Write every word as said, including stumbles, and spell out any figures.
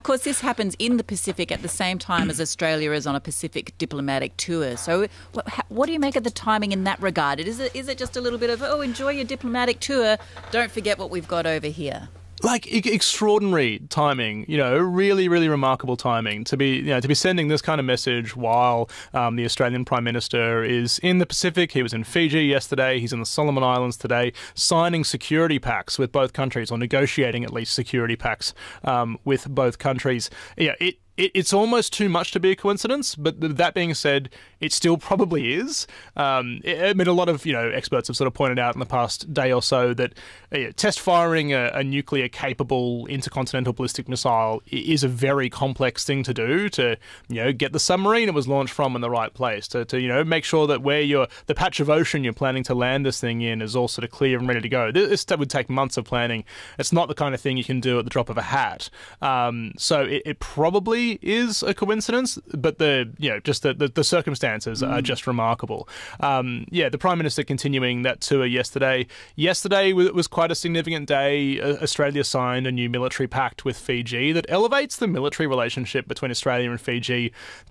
Of course, this happens in the Pacific at the same time as Australia is on a Pacific diplomatic tour. So what, what do you make of the timing in that regard? Is it, is it just a little bit of, oh, enjoy your diplomatic tour, don't forget what we've got over here? Like e- extraordinary timing, you know, really, really remarkable timing to be, you know, to be sending this kind of message while um, the Australian Prime Minister is in the Pacific. He was in Fiji yesterday. He's in the Solomon Islands today, signing security pacts with both countries, or negotiating at least security pacts um, with both countries. Yeah, it. It's almost too much to be a coincidence, but that being said, it still probably is. Um, I mean, a lot of you know experts have sort of pointed out in the past day or so that uh, test firing a, a nuclear-capable intercontinental ballistic missile is a very complex thing to do. To you know get the submarine it was launched from in the right place. To, to you know make sure that where you're the patch of ocean you're planning to land this thing in is all sort of clear and ready to go. This would take months of planning. It's not the kind of thing you can do at the drop of a hat. Um, so it, it probably is a coincidence, but the you know just the, the, the circumstances mm. are just remarkable. Um, yeah, the Prime Minister continuing that tour yesterday. Yesterday was quite a significant day. Australia signed a new military pact with Fiji that elevates the military relationship between Australia and Fiji